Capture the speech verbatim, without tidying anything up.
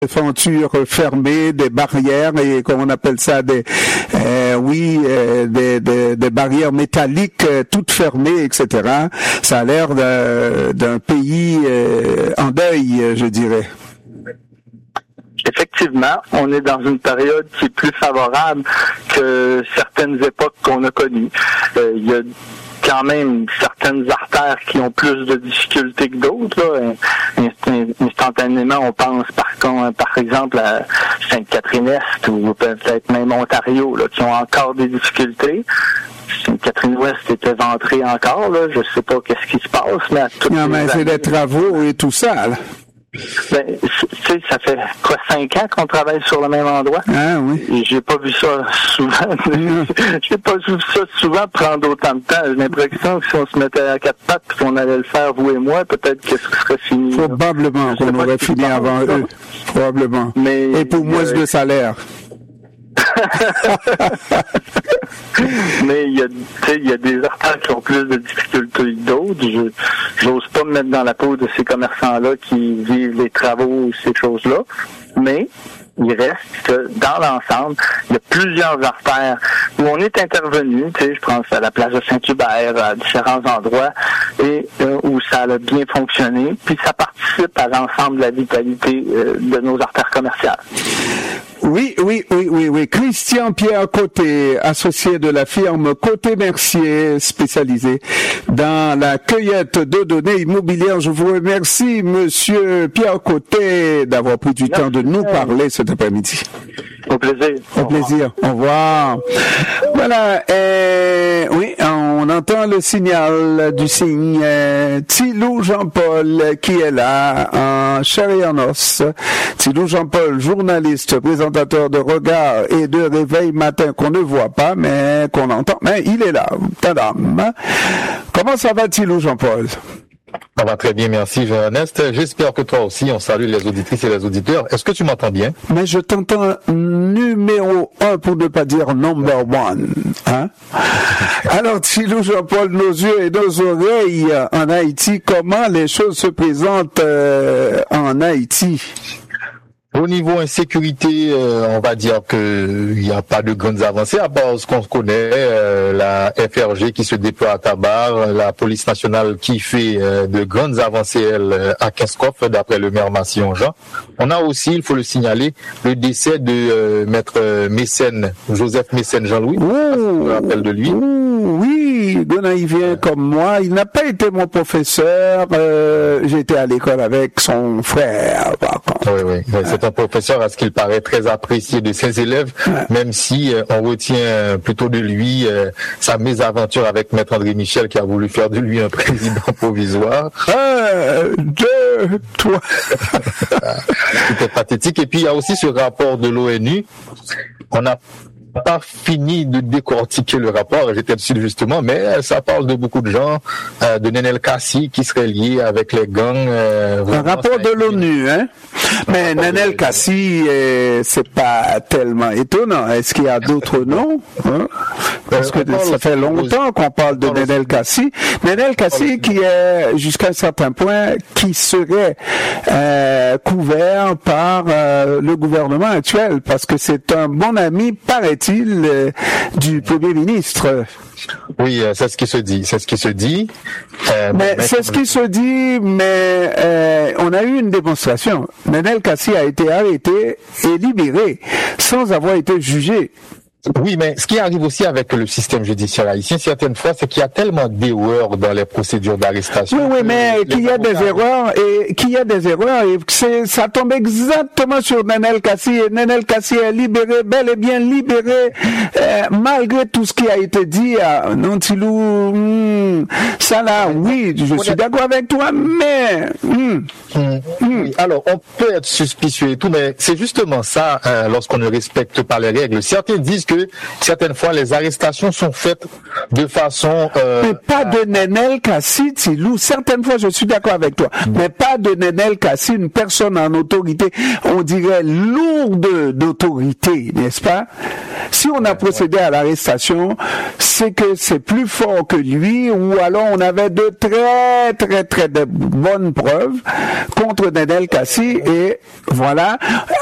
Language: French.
fentures fermées, des barrières et comme on appelle ça des euh, oui euh, des, des, des barrières métalliques euh, toutes fermées, et cetera. Ça a l'air d'un, d'un pays euh, en deuil, je dirais. Effectivement, on est dans une période qui est plus favorable que certaines époques qu'on a connues. Euh, il y a quand même certaines artères qui ont plus de difficultés que d'autres. Là. Instantanément, on pense par, par exemple à Sainte-Catherine-Est ou peut-être même Ontario, là, qui ont encore des difficultés. Sainte-Catherine-Ouest est éventrée encore, là. Je sais pas qu'est-ce qui se passe, mais à toutes non, mais c'est des travaux et tout ça, là. Ben, tu sais, ça fait quoi, cinq ans qu'on travaille sur le même endroit? Ah oui. Et j'ai pas vu ça souvent. j'ai pas vu ça souvent prendre autant de temps. J'ai l'impression que si on se mettait à quatre pattes et qu'on allait le faire, vous et moi, peut-être que ce serait fini. Probablement qu'on aurait fini avant eux. Probablement. Mais, et pour moins euh, de salaire. Mais il y a, tu sais, il y a des artères qui ont plus de difficultés que d'autres. Je, j'ose pas me mettre dans la peau de ces commerçants-là qui vivent les travaux ou ces choses-là. Mais il reste que dans l'ensemble, il y a plusieurs artères où on est intervenu, tu sais, je pense à la place de Saint-Hubert, à différents endroits, et euh, où ça a bien fonctionné, puis ça participe à l'ensemble de la vitalité euh, de nos artères commerciales. Oui, oui, oui, oui, oui. Christian Pierre Côté, associé de la firme Côté Mercier, spécialisé dans la cueillette de données immobilières. Je vous remercie, monsieur Pierre Côté, d'avoir pris du Merci. temps de nous parler cet après-midi. Au plaisir. Au plaisir. Au revoir. Voilà. Et oui, on entend le signal du signe. Thilou Jean-Paul qui est là en chair et en os. Thilou Jean-Paul, journaliste, présentateur de Regard et de Réveil Matin qu'on ne voit pas, mais qu'on entend. Mais il est là. Tadam. Comment ça va, Thilou Jean-Paul? Ça va très bien, merci Jean-Ernest. J'espère que toi aussi, on salue les auditrices et les auditeurs. Est-ce que tu m'entends bien? Mais je t'entends numéro un, pour ne pas dire number one. Hein? Alors, Thilou Jean-Paul, nos yeux et nos oreilles en Haïti, comment les choses se présentent euh, en Haïti? Au niveau insécurité, euh, on va dire que il n'y a pas de grandes avancées, à part ce qu'on connaît, euh, la F R G qui se déploie à Tabar, la police nationale qui fait euh, de grandes avancées elle, à Kinskov, d'après le maire Massillon Jean. On a aussi, il faut le signaler, le décès de euh, maître Mécène, Joseph Mécène Jean-Louis, on se rappelle de lui. Ouh, oui, Gonaïvien comme moi, il n'a pas été mon professeur, euh, j'étais à l'école avec son frère, par contre. Oui, oui, oui. C'est un professeur, à ce qu'il paraît, très apprécié de ses élèves, ouais. Même si euh, on retient euh, plutôt de lui euh, sa mésaventure avec Maître André Michel qui a voulu faire de lui un président provisoire. Un, deux, trois. C'était pathétique. Et puis il y a aussi ce rapport de l'ONU. On a pas fini de décortiquer le rapport, j'étais dessus justement, mais ça parle de beaucoup de gens, euh, de Nenel Kassi qui serait lié avec les gangs. Euh, un rapport de l'ONU, hein? Mais Nenel Kassi, euh, c'est pas tellement étonnant. Est-ce qu'il y a d'autres noms? Hein? Parce que ça fait longtemps qu'on parle de Nenel Kassi. Nenel Kassi qui est, jusqu'à un certain point, qui serait euh, couvert par euh, le gouvernement actuel, parce que c'est un bon ami, paraît-il, euh, du Premier ministre. Oui, c'est ce qui se dit, c'est ce qui se dit. Euh, mais mais c'est ce qui se dit, mais euh, on a eu une démonstration. Nenel Kassi a été arrêté et libéré sans avoir été jugé. Oui, mais ce qui arrive aussi avec le système judiciaire haïtien, certaines fois, c'est qu'il y a tellement d'erreurs dans les procédures d'arrestation. Oui, oui, mais qu'il y a des erreurs et qu'il y a des erreurs et c'est, ça tombe exactement sur Nenel Kassi et Nenel Kassi est libéré, bel et bien libéré, euh, malgré tout ce qui a été dit à Nantilou. Hmm, ça là, oui, je suis d'accord avec toi, mais... Hmm, hmm, hmm. Alors, on peut être suspicieux et tout, mais c'est justement ça, euh, lorsqu'on ne respecte pas les règles. Certains disent que certaines fois les arrestations sont faites de façon... Euh, mais pas de Nenel Kassi, Tilou. Certaines fois, je suis d'accord avec toi, mmh. mais pas de Nenel Kassi, une personne en autorité, on dirait lourde d'autorité, n'est-ce pas? Si on a procédé à l'arrestation, c'est que c'est plus fort que lui, ou alors on avait de très, très, très de bonnes preuves contre Nenel Kassi, et voilà.